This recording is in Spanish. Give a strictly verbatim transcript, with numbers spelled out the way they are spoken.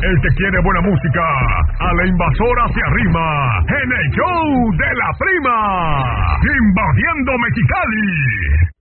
El que quiere buena música, a la invasora se arrima en el show de la prima, Invadiendo Mexicali.